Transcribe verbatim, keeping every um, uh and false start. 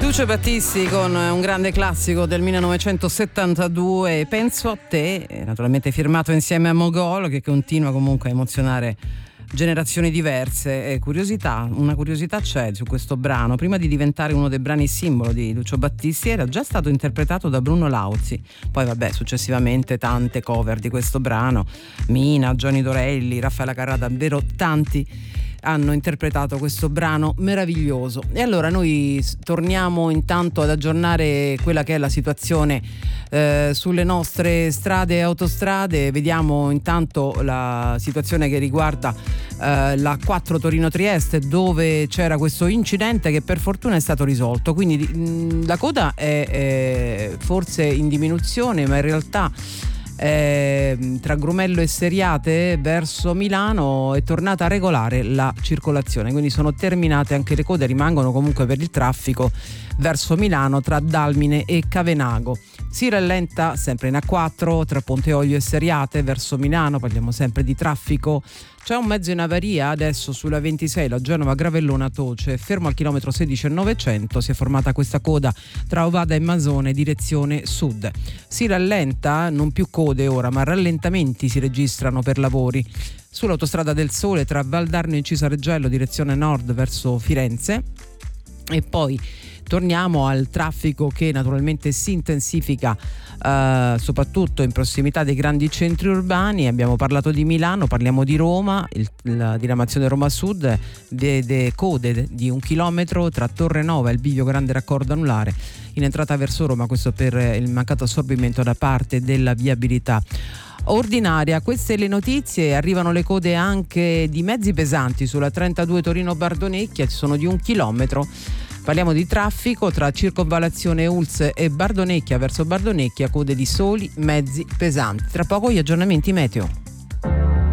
Lucio Battisti con un grande classico del millenovecentosettantadue, Penso a te, naturalmente firmato insieme a Mogol, che continua comunque a emozionare generazioni diverse. E curiosità, una curiosità c'è su questo brano: prima di diventare uno dei brani simbolo di Lucio Battisti era già stato interpretato da Bruno Lauzi. Poi vabbè, successivamente tante cover di questo brano, Mina, Johnny Dorelli, Raffaella Carrà, davvero tanti hanno interpretato questo brano meraviglioso. E allora noi torniamo intanto ad aggiornare quella che è la situazione eh, sulle nostre strade e autostrade. Vediamo intanto la situazione che riguarda eh, la quattro Torino-Trieste, dove c'era questo incidente che per fortuna è stato risolto, quindi mh, la coda è, è forse in diminuzione, ma in realtà Eh, tra Grumello e Seriate verso Milano è tornata regolare la circolazione, quindi sono terminate anche le code, rimangono comunque per il traffico verso Milano tra Dalmine e Cavenago. Si rallenta sempre in A quattro tra Ponte Olio e Seriate verso Milano, parliamo sempre di traffico. C'è un mezzo in avaria adesso sulla ventisei, la Genova Gravellona Toce, fermo al chilometro sedici e novecento, si è formata questa coda tra Ovada e Masone direzione sud. Si rallenta, non più code ora, ma rallentamenti si registrano per lavori sull'autostrada del Sole tra Valdarno e Cisareggello direzione nord verso Firenze. E poi torniamo al traffico che naturalmente si intensifica eh, soprattutto in prossimità dei grandi centri urbani. Abbiamo parlato di Milano, parliamo di Roma. Il, la diramazione Roma Sud vede code di un chilometro tra Torre Nova e il bivio Grande Raccordo Anulare in entrata verso Roma, questo per il mancato assorbimento da parte della viabilità ordinaria. Queste le notizie. Arrivano le code anche di mezzi pesanti sulla trentadue Torino-Bardonecchia, ci sono di un chilometro. Parliamo di traffico tra Circonvallazione Ulz e Bardonecchia verso Bardonecchia, code di soli mezzi pesanti. Tra poco gli aggiornamenti meteo.